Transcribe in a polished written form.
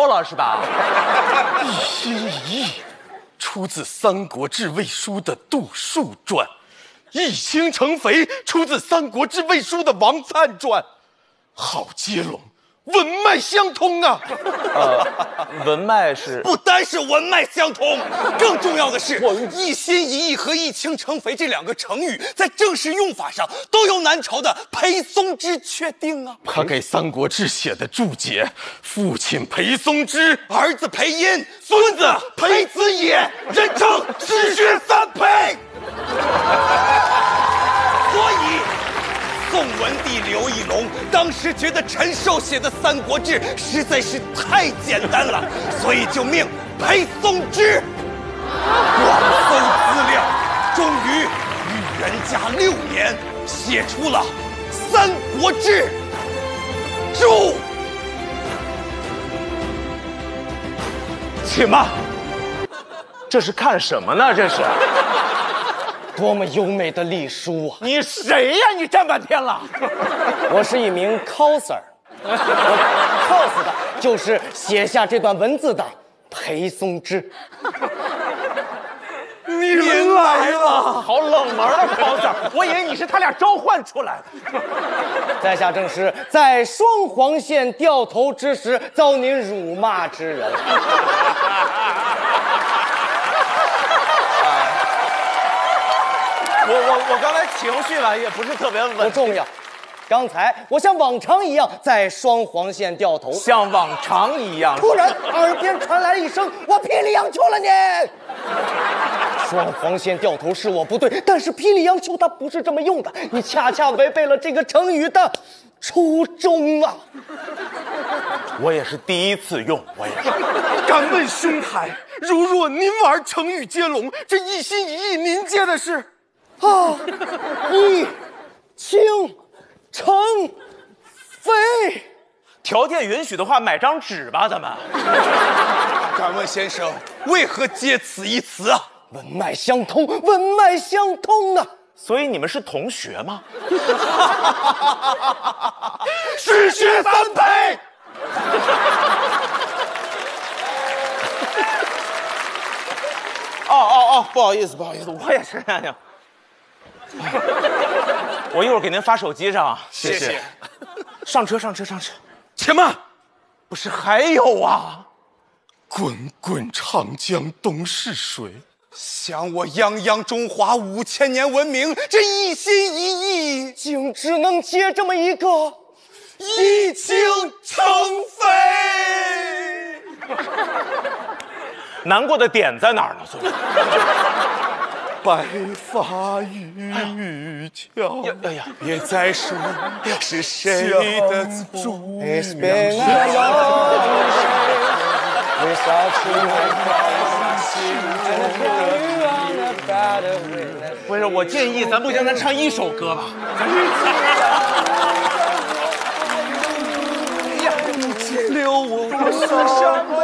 高了是吧？ 一心一意，出自《三国志魏书》的杜述传，一倾城淝出自《三国志魏书》的王粲传，好接龙，文脉相通啊！ 文脉是不单是文脉相通，更重要的是“一心一意”和“一倾城淝”这两个成语在正式用法上都由南朝的裴松之确定啊。 他给《三国志》写的注解，父亲裴松之， 儿子裴殷， 孙子裴子野，人称史学三裴。 所以，宋文帝刘义隆当时觉得陈寿写的《三国志》实在是太简单了，所以就命裴松之广搜资料，终于于元嘉6年写出了《三国志》注。 且慢，这是看什么呢？这是多么优美的隶书啊！ 你谁呀？你站半天了。 我是一名 coser， 我 cos 的就是写下这段文字的裴松之。 你们来了， 好冷门的 coser， 我以为你是他俩召唤出来的。 在下正是在双黄线掉头之时遭您辱骂之人。 我刚才情绪吧也不是特别稳， 不重要。刚才我像往常一样在双黄线掉头， 像往常一样。 突然耳边传来一声：“我霹雳杨秋了你！”双黄线掉头是我不对，但是霹雳杨秋它不是这么用的，你恰恰违背了这个成语的初衷啊！ 我也是第一次用，我也是。 敢问兄台，如若您玩成语接龙，这一心一意您接的是？ 啊，一倾城淝。 条件允许的话，买张纸吧，咱们。 敢问先生，为何接此一词啊？ 文脉相通，文脉相通啊！ 所以你们是同学吗？ 史学三裴。 哦，不好意思，我也是那样。我一会儿给您发手机上啊， 谢谢。 上车。 且慢， 不是还有啊？ 滚滚长江东逝水， 想我泱泱中华5000年文明，这一心一意， 竟只能接这么一个一倾城淝。 难过的点在哪儿呢？所以， 白发渔樵。 哎呀， 别再说是谁的错。 It's been a long day without you. 不是，我建议咱不行，咱唱一首歌吧。 留我思乡。